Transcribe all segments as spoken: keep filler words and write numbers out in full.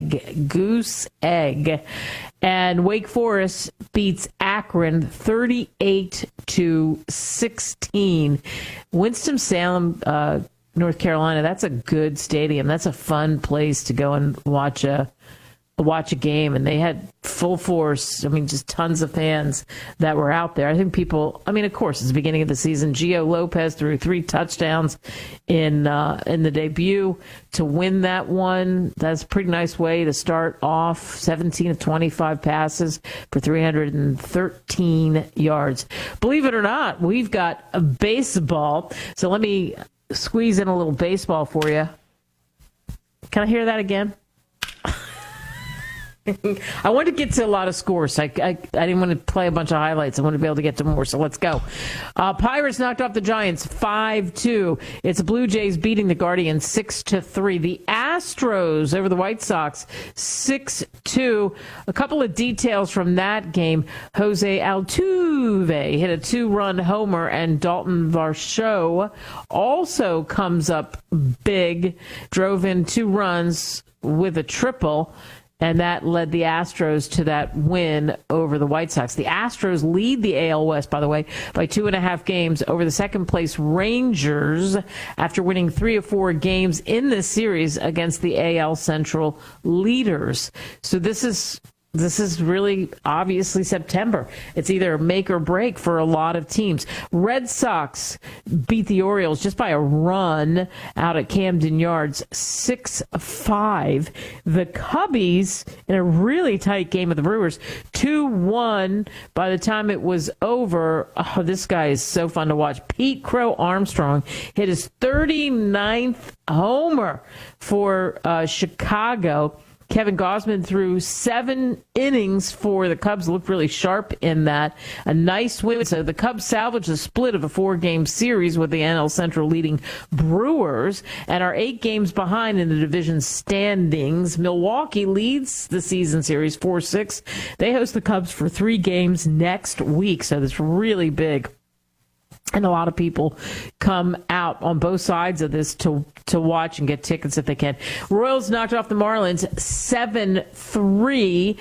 egg. Goose egg. And Wake Forest beats Akron thirty-eight to sixteen. Winston-Salem, uh, North Carolina, that's a good stadium. That's a fun place to go and watch a watch a game. And they had full force, I mean, just tons of fans that were out there. I think people, I mean, of course, it's the beginning of the season. Gio Lopez threw three touchdowns in uh, in the debut to win that one. That's a pretty nice way to start off. seventeen of twenty-five passes for three hundred thirteen yards. Believe it or not, we've got a baseball. So let me squeeze in a little baseball for you. Can I hear that again? I wanted to get to a lot of scores. I, I, I didn't want to play a bunch of highlights. I want to be able to get to more, so let's go. Uh, Pirates knocked off the Giants five two. It's the Blue Jays beating the Guardians six to three. The Astros over the White Sox six two. A couple of details from that game. Jose Altuve hit a two-run homer, and Dalton Varsho also comes up big, drove in two runs with a triple. And that led the Astros to that win over the White Sox. The Astros lead the A L West, by the way, by two and a half games over the second-place Rangers after winning three of four games in this series against the A L Central leaders. So this is... This is really obviously September. It's either make or break for a lot of teams. Red Sox beat the Orioles just by a run out at Camden Yards, six five. The Cubbies, in a really tight game of the Brewers, two one. By the time it was over, oh, this guy is so fun to watch. Pete Crow Armstrong hit his thirty-ninth homer for uh, Chicago. Kevin Gausman threw seven innings for the Cubs. Looked really sharp in that. A nice win. So the Cubs salvaged the split of a four-game series with the N L Central leading Brewers and are eight games behind in the division standings. Milwaukee leads the season series four six. They host the Cubs for three games next week, so that's really big. And a lot of people come out on both sides of this to to watch and get tickets if they can. Royals knocked off the Marlins seven three.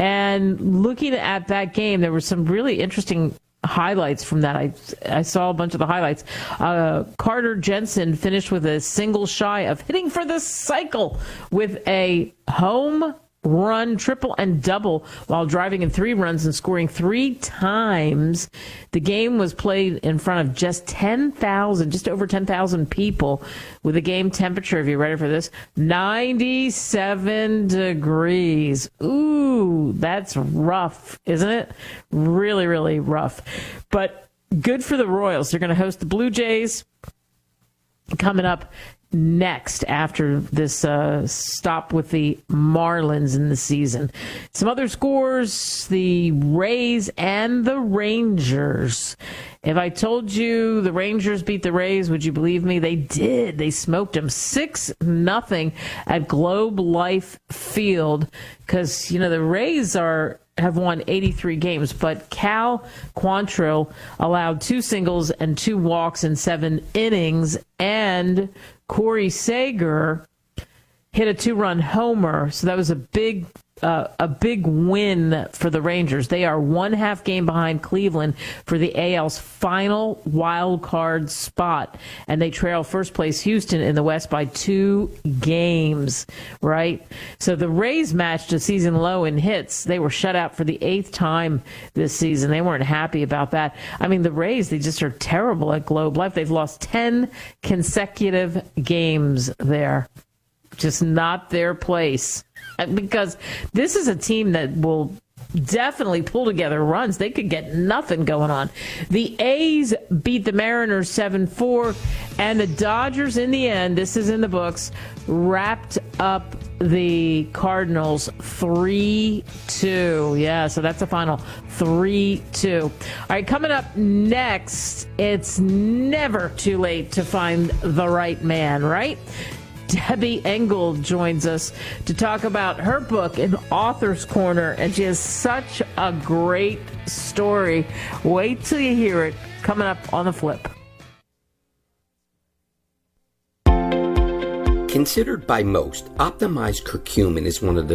And looking at that game, there were some really interesting highlights from that. I I saw a bunch of the highlights. Uh, Carter Jensen finished with a single shy of hitting for the cycle with a home run, triple, and double while driving in three runs and scoring three times. The game was played in front of just ten thousand, just over ten thousand people with a game temperature, if you're ready for this, ninety-seven degrees. Ooh, that's rough, isn't it? Really, really rough. But good for the Royals. They're going to host the Blue Jays coming up next after this uh, stop with the Marlins in the season. Some other scores, the Rays and the Rangers. If I told you the Rangers beat the Rays, would you believe me? They did. They smoked them six nothing at Globe Life Field because, you know, the Rays are have won eighty-three games, but Cal Quantrill allowed two singles and two walks in seven innings, and Corey Seager hit a two-run homer, so that was a big uh, a big win for the Rangers. They are one half game behind Cleveland for the A L's final wild card spot, and they trail first place Houston in the West by two games, right? So the Rays matched a season low in hits. They were shut out for the eighth time this season. They weren't happy about that. I mean, the Rays, they just are terrible at Globe Life. They've lost ten consecutive games there. Just not their place. Because this is a team that will definitely pull together runs. They could get nothing going on. The A's beat the Mariners seven four, and the Dodgers in the end, this is in the books, wrapped up the Cardinals three two. Yeah, so that's the final, three two. All right, coming up next, it's never too late to find the right man, right? Debbie Engel joins us to talk about her book in Author's Corner, and she has such a great story. Wait till you hear it, coming up on The Flip. Considered by most, optimized curcumin is one of the